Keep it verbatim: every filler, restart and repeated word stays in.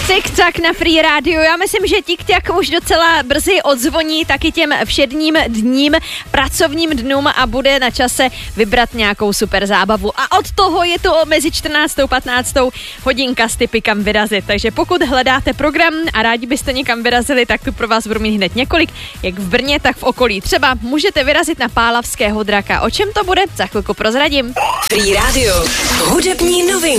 Tik-tak na Free Radio. Já myslím, že Tik-tak už docela brzy odzvoní taky těm všedním dním, pracovním dnům a bude na čase vybrat nějakou super zábavu. A od toho je to mezi čtrnáctou a patnáctou hodinka s tipy, kam vyrazit. Takže pokud hledáte program a rádi byste někam vyrazili, tak tu pro vás budu mít hned několik, jak v Brně, tak v okolí. Třeba můžete vyrazit na Pálavského draka. O čem to bude? Za chvilku prozradím. Free Radio. Hudební novinky.